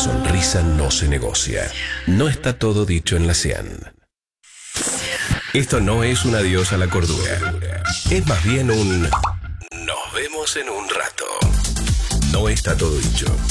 sonrisa no se negocia. No está todo dicho en la Cian. Esto no es un adiós a la cordura. Es más bien un nos vemos en un rato. No está todo dicho.